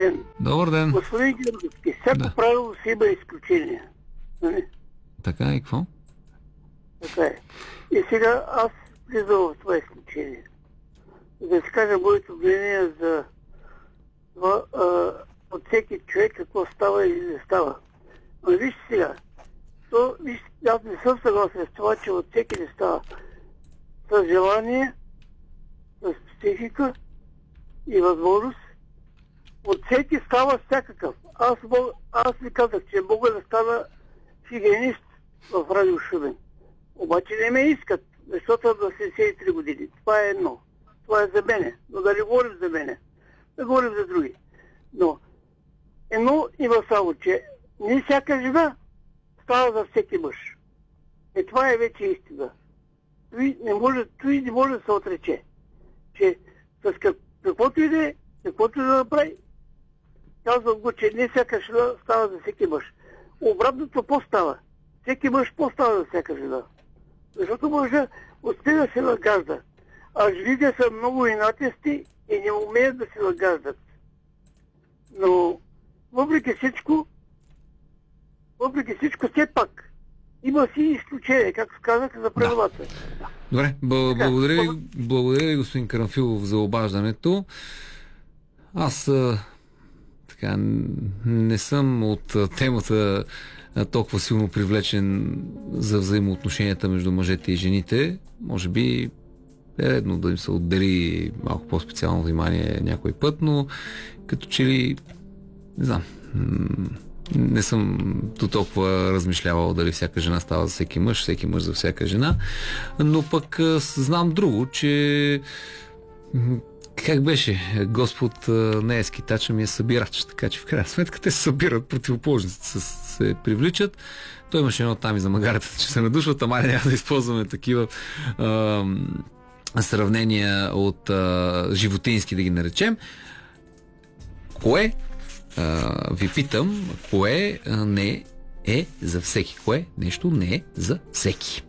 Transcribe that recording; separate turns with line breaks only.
ден.
Добър ден.
Господин Георгиевски, всяко правило си има изключение. Нали?
Така и какво?
Така е. И сега аз влизам в това изключение. Да си кажа моето мнение за това, от всеки човек какво става или не става. Но вижте сега, аз не съм съгласен с това, че от всеки не става. С желание, с психика и възможност, от всеки става всякакъв. Аз ви казах, че мога да стана хигиенист в Радио Шумен. Обаче не ме искат, защото на 73 години. Това е едно. Това е за мене. Но да не говорим за мене. Да говорим за други. Но едно има само, че не всяка жена става за всеки мъж. Това е вече истина. Той не може да се отрече. Че с каквото и да направи, казвам го, че не всяка жена става за всеки мъж. Обратното по-става. Всеки мъж по-става за всяка жена. Защото мъжа успее да се нагажда. А жените са много инатисти и не умеят да се нагаждат. Но въпреки всичко, все пак има си изключение, както казах, за правилата.
Добре, благодаря ви, господин Карамфилов, за обаждането. Аз така не съм от темата толкова силно привлечен за взаимоотношенията между мъжете и жените. Може би е редно да им се отдели малко по-специално внимание някой път, но като че ли не знам, не съм до толкова размишлявал дали всяка жена става за всеки мъж за всяка жена, но пък знам друго, че как беше? Господ не е скитач, ами е събирач, така че в крайна сметка те се събират, противоположниците се привличат. Той имаше едно там и за магарата, че се надушват, ама няма да използваме такива сравнения от животински, да ги наречем. Кое ви питам, кое не е за всеки? Кое нещо не е за всеки?